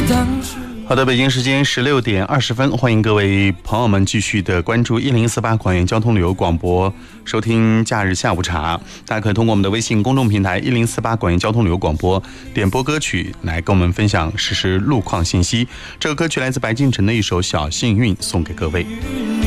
好的，北京时间16点20分，欢迎各位朋友们继续的关注1048广元交通旅游广播，收听假日下午茶。大家可以通过我们的微信公众平台1048广元交通旅游广播点播歌曲来跟我们分享实时路况信息。这个歌曲来自白敬城的一首《小幸运》，送给各位。